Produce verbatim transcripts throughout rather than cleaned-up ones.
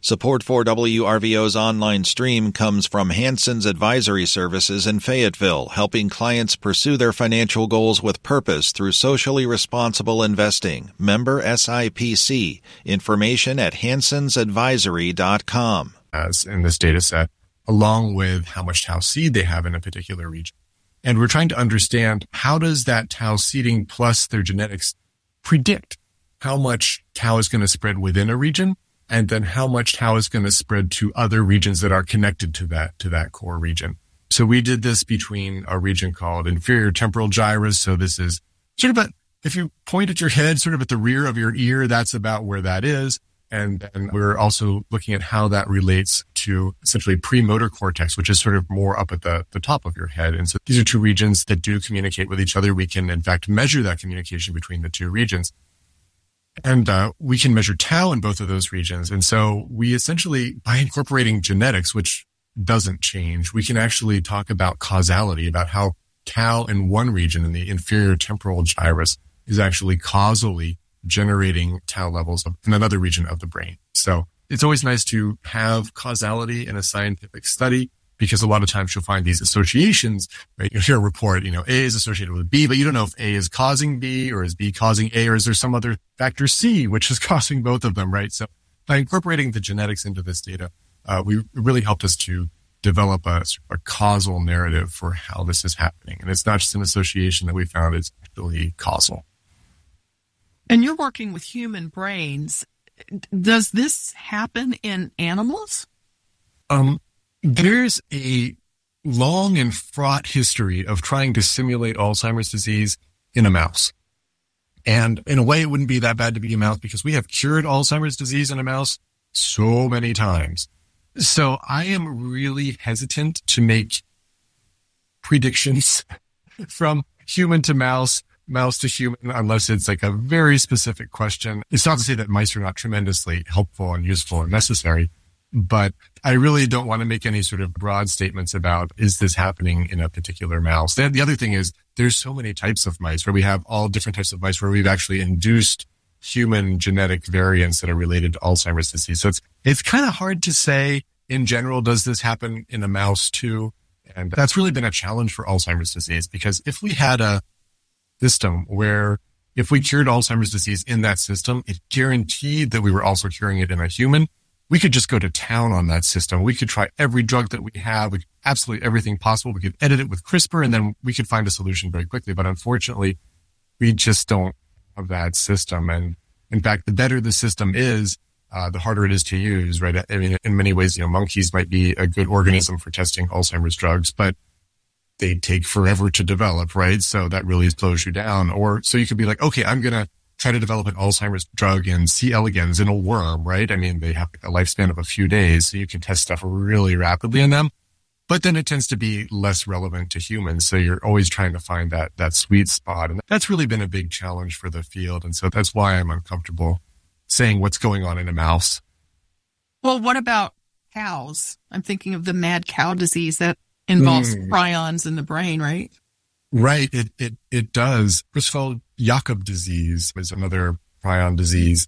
Support for W R V O's online stream comes from Hanson's Advisory Services in Fayetteville, helping clients pursue their financial goals with purpose through socially responsible investing. Member S I P C. Information at hansons advisory dot com. As in this data set, along with how much tau seed they have in a particular region. And we're trying to understand, how does that tau seeding plus their genetics predict how much tau is going to spread within a region, and then how much tau is going to spread to other regions that are connected to that, to that core region. So we did this between a region called inferior temporal gyrus. So this is sort of a, if you point at your head, sort of at the rear of your ear, that's about where that is. And then we're also looking at how that relates to essentially premotor cortex, which is sort of more up at the, the top of your head. And so these are two regions that do communicate with each other. We can, in fact, measure that communication between the two regions. And uh, we can measure tau in both of those regions. And so we essentially, by incorporating genetics, which doesn't change, we can actually talk about causality, about how tau in one region, in the inferior temporal gyrus, is actually causally generating tau levels in another region of the brain. So it's always nice to have causality in a scientific study, because a lot of times you'll find these associations, right? You'll hear a report, you know, A is associated with B, but you don't know if A is causing B, or is B causing A, or is there some other factor C, which is causing both of them, right? So by incorporating the genetics into this data, uh, we it really helped us to develop a, a causal narrative for how this is happening. And it's not just an association that we found, it's actually causal. And you're working with human brains. Does this happen in animals? Um, There's a long and fraught history of trying to simulate Alzheimer's disease in a mouse. And in a way, it wouldn't be that bad to be a mouse, because we have cured Alzheimer's disease in a mouse so many times. So I am really hesitant to make predictions from human to mouse, mouse to human, unless it's like a very specific question. It's not to say that mice are not tremendously helpful and useful and necessary, but I really don't want to make any sort of broad statements about, is this happening in a particular mouse? The, the other thing is, there's so many types of mice, where we have all different types of mice where we've actually induced human genetic variants that are related to Alzheimer's disease. So it's, it's kind of hard to say in general, does this happen in a mouse too? And that's really been a challenge for Alzheimer's disease, because if we had a system where if we cured Alzheimer's disease in that system, it guaranteed that we were also curing it in a human, we could just go to town on that system. We could try every drug that we have, we could, absolutely everything possible. We could edit it with CRISPR, and then we could find a solution very quickly. But unfortunately, we just don't have that system. And in fact, the better the system is, uh, the harder it is to use, right? I mean, in many ways, you know, monkeys might be a good organism for testing Alzheimer's drugs, but they take forever to develop, right? So that really slows you down. Or so you could be like, okay, I'm going to try to develop an Alzheimer's drug in C. elegans in a worm, right? I mean, they have a lifespan of a few days, so you can test stuff really rapidly in them. But then it tends to be less relevant to humans. So you're always trying to find that, that sweet spot. And that's really been a big challenge for the field. And so that's why I'm uncomfortable saying what's going on in a mouse. Well, what about cows? I'm thinking of the mad cow disease that involves mm. prions in the brain, right? Right. It, it, it does. Creutzfeldt-Jakob disease is another prion disease.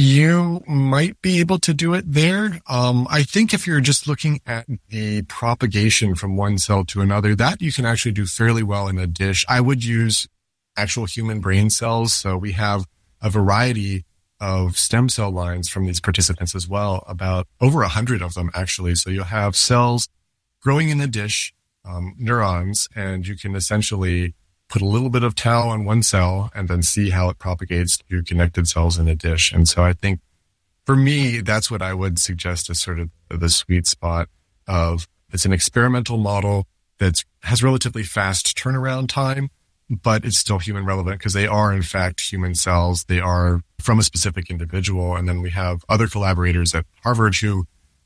You might be able to do it there. Um, I think if you're just looking at the propagation from one cell to another, that you can actually do fairly well in a dish. I would use actual human brain cells. So we have a variety of stem cell lines from these participants as well, about over a hundred of them actually. So you'll have cells growing in a dish, um, neurons, and you can essentially put a little bit of tau on one cell and then see how it propagates to connected cells in a dish. And so I think for me, that's what I would suggest as sort of the sweet spot of, it's an experimental model that has relatively fast turnaround time, but it's still human relevant because they are in fact human cells. They are from a specific individual. And then we have other collaborators at Harvard who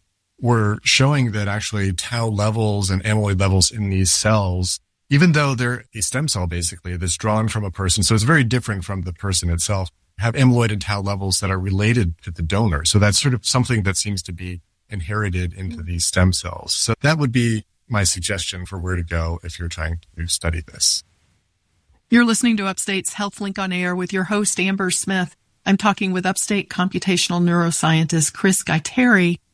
were showing that actually tau levels and amyloid levels in these cells, even though they're a stem cell basically that's drawn from a person, so it's very different from the person itself, have amyloid and tau levels that are related to the donor. So that's sort of something that seems to be inherited into these stem cells. So that would be my suggestion for where to go if you're trying to study this. You're listening to Upstate's HealthLink on Air with your host, Amber Smith. I'm talking with Upstate computational neuroscientist Chris Guattari